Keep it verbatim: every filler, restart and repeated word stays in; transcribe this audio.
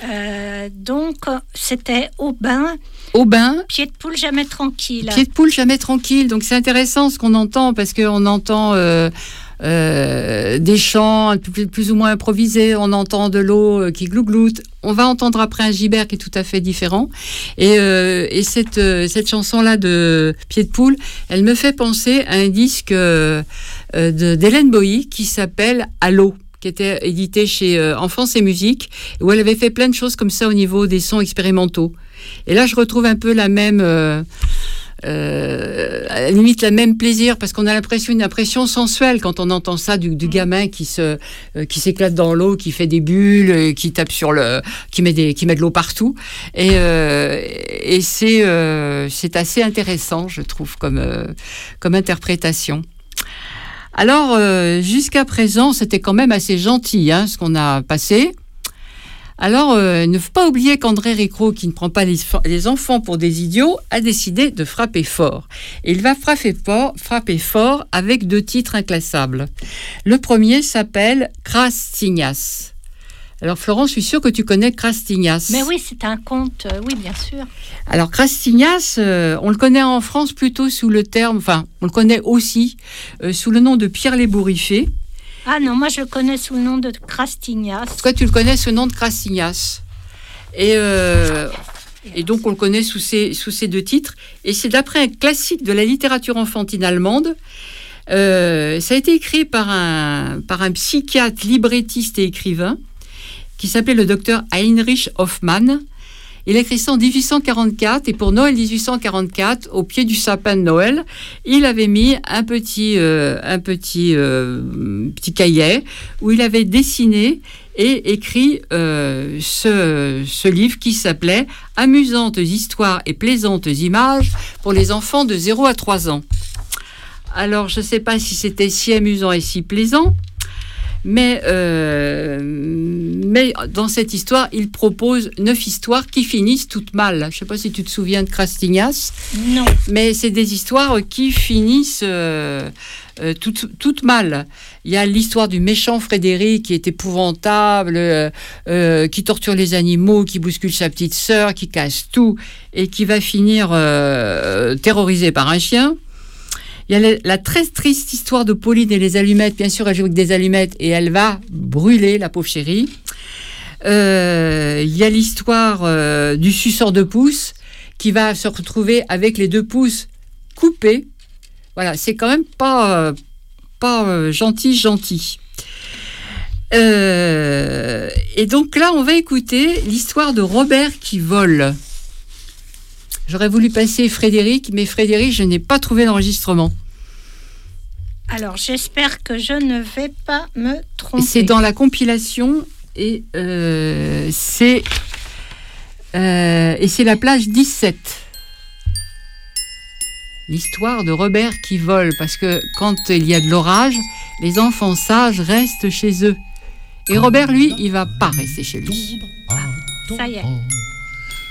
Euh, donc, c'était Aubin. Aubin. Pied de poule jamais tranquille. Pied de poule jamais tranquille. Donc, c'est intéressant ce qu'on entend, parce qu'on entend euh, euh, des chants plus, plus ou moins improvisés, on entend de l'eau qui glougloute. On va entendre après un gibert qui est tout à fait différent. Et, euh, et cette, euh, cette chanson-là de Pied de poule, elle me fait penser à un disque euh, de, d'Hélène Bohy qui s'appelle Allô, qui était édité chez euh, Enfance et Musique, où elle avait fait plein de choses comme ça au niveau des sons expérimentaux. Et là, je retrouve un peu la même... Euh, Euh, à la limite la même plaisir, parce qu'on a l'impression, une impression sensuelle quand on entend ça du, du gamin qui se euh, qui s'éclate dans l'eau, qui fait des bulles, euh, qui tape sur le, qui met des qui met de l'eau partout, et euh, et c'est euh, c'est assez intéressant, je trouve, comme euh, comme interprétation. Alors euh, jusqu'à présent, c'était quand même assez gentil, hein, ce qu'on a passé. Alors, euh, ne faut pas oublier qu'André Ricrot, qui ne prend pas les, les enfants pour des idiots, a décidé de frapper fort. Et il va frapper fort, frapper fort avec deux titres inclassables. Le premier s'appelle Crastignas. Alors, Florence, je suis sûre que tu connais Crastignas. Mais oui, c'est un conte, euh, oui, bien sûr. Alors, Crastignas, euh, on le connaît en France plutôt sous le terme, enfin, on le connaît aussi euh, sous le nom de Pierre l'Ébouriffé. Ah non, moi je le connais sous le nom de Crastignas. Toi, tu le connais sous le nom de Crastignas. Et, euh, et donc, on le connaît sous ces, sous ces deux titres. Et c'est d'après un classique de la littérature enfantine allemande. Euh, ça a été écrit par un, par un psychiatre, librettiste et écrivain qui s'appelait le docteur Heinrich Hoffmann. Il a écrit ça en dix-huit cent quarante-quatre, et pour Noël dix-huit cent quarante-quatre, au pied du sapin de Noël, il avait mis un petit, euh, un petit, euh, petit cahier où il avait dessiné et écrit euh, ce, ce livre qui s'appelait « Amusantes histoires et plaisantes images pour les enfants de zéro à trois ans ». Alors, je ne sais pas si c'était si amusant et si plaisant, Mais, euh, mais dans cette histoire, il propose neuf histoires qui finissent toutes mal. Je ne sais pas si tu te souviens de Crastignas. Non. Mais c'est des histoires qui finissent euh, euh, toutes, toutes mal. Il y a l'histoire du méchant Frédéric qui est épouvantable, euh, euh, qui torture les animaux, qui bouscule sa petite sœur, qui casse tout et qui va finir euh, terrorisé par un chien. Il y a la, la très triste histoire de Pauline et les allumettes. Bien sûr, elle joue avec des allumettes et elle va brûler, la pauvre chérie. Euh, il y a l'histoire euh, du suceur de pouces qui va se retrouver avec les deux pouces coupés. Voilà, c'est quand même pas, euh, pas euh, gentil, gentil. Euh, et donc là, on va écouter l'histoire de Robert qui vole. J'aurais voulu passer Frédéric, mais Frédéric, je n'ai pas trouvé l'enregistrement. Alors, j'espère que je ne vais pas me tromper. C'est dans la compilation et euh, c'est euh, et c'est la page dix-sept. L'histoire de Robert qui vole, parce que quand il y a de l'orage, les enfants sages restent chez eux. Et Robert, lui, il va pas rester chez lui. Ah, ça y est.